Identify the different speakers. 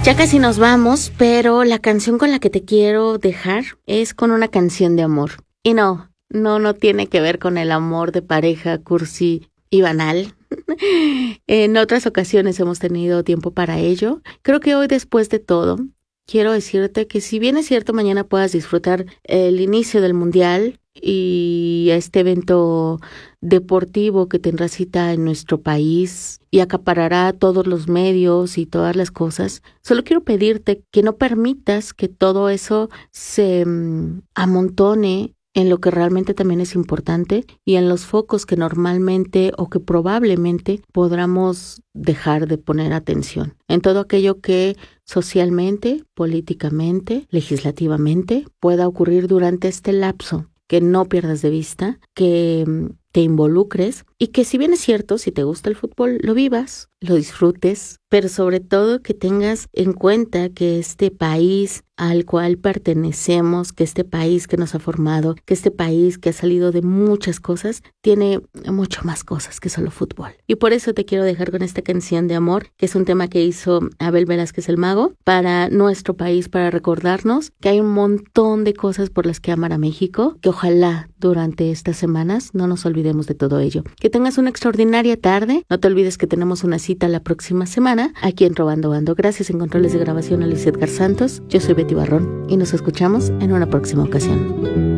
Speaker 1: Ya casi nos vamos, pero la canción con la que te quiero dejar es con una canción de amor. Y no tiene que ver con el amor de pareja cursi y banal. En otras ocasiones hemos tenido tiempo para ello. Creo que hoy, después de todo, quiero decirte que si bien es cierto mañana puedas disfrutar el inicio del Mundial y este evento deportivo que tendrá cita en nuestro país y acaparará todos los medios y todas las cosas, solo quiero pedirte que no permitas que todo eso se amontone en lo que realmente también es importante y en los focos que normalmente o que probablemente podamos dejar de poner atención. En todo aquello que socialmente, políticamente, legislativamente pueda ocurrir durante este lapso, que no pierdas de vista, que te involucres y que, si bien es cierto, si te gusta el fútbol, lo vivas, lo disfrutes, pero sobre todo que tengas en cuenta que este país al cual pertenecemos, que este país que nos ha formado, que este país que ha salido de muchas cosas, tiene mucho más cosas que solo fútbol. Y por eso te quiero dejar con esta canción de amor, que es un tema que hizo Abel Velázquez el Mago para nuestro país, para recordarnos que hay un montón de cosas por las que amar a México, que ojalá durante estas semanas no nos olvidemos de todo ello. Que tengas una extraordinaria tarde. No te olvides que tenemos una cita la próxima semana aquí en Robando Bando. Gracias en controles de grabación a Luis Edgar Santos. Yo soy Betty Barrón y nos escuchamos en una próxima ocasión.